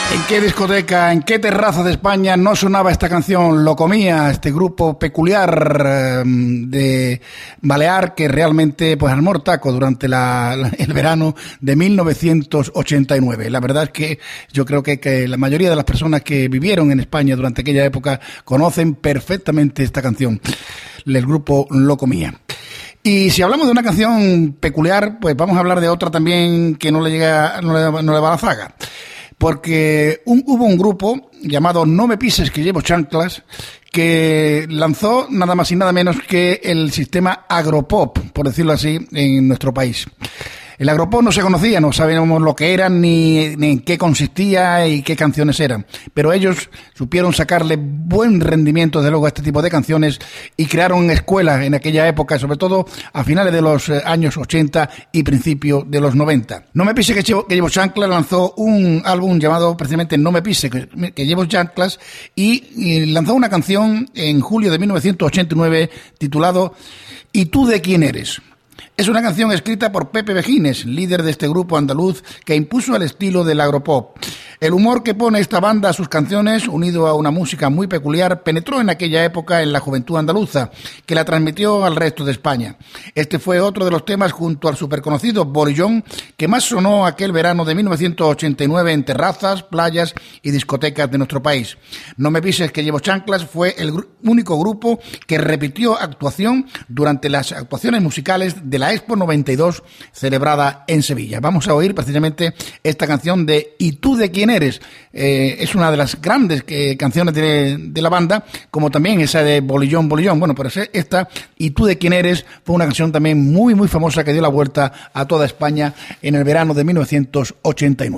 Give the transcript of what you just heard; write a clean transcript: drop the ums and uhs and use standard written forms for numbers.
¿En qué discoteca, en qué terraza de España no sonaba esta canción? Lo Comía, este grupo peculiar de Balear que realmente pues armó taco durante el verano de 1989. La verdad es que yo creo que la mayoría de las personas que vivieron en España durante aquella época conocen perfectamente esta canción, el grupo Lo Comía. Y si hablamos de una canción peculiar, pues vamos a hablar de otra también que no le va a la zaga. Porque hubo un grupo llamado No Me Pises que Llevo Chanclas que lanzó nada más y nada menos que el sistema agropop, por decirlo así, en nuestro país. El agropop no se conocía, no sabíamos lo que eran ni en qué consistía y qué canciones eran, pero ellos supieron sacarle buen rendimiento de luego a este tipo de canciones y crearon escuelas en aquella época, sobre todo a finales de los años 80 y principios de los 90. No Me Pise que Llevo Chanclas lanzó un álbum llamado precisamente No Me Pise que Llevo Chanclas y lanzó una canción en julio de 1989 titulado ¿Y tú de quién eres? Es una canción escrita por Pepe Vejines, líder de este grupo andaluz que impuso el estilo del agropop. El humor que pone esta banda a sus canciones, unido a una música muy peculiar, penetró en aquella época en la juventud andaluza, que la transmitió al resto de España. Este fue otro de los temas junto al superconocido Bolillón que más sonó aquel verano de 1989 en terrazas, playas y discotecas de nuestro país. No Me Pises que Llevo Chanclas fue el único grupo que repitió actuación durante las actuaciones musicales de la Expo 92 celebrada en Sevilla. Vamos a oír precisamente esta canción de ¿Y tú de quién eres? Es una de las grandes canciones de la banda, como también esa de Bolillón, Bolillón. Bueno, pero esta ¿Y tú de quién eres? Fue una canción también muy, muy famosa que dio la vuelta a toda España en el verano de 1989.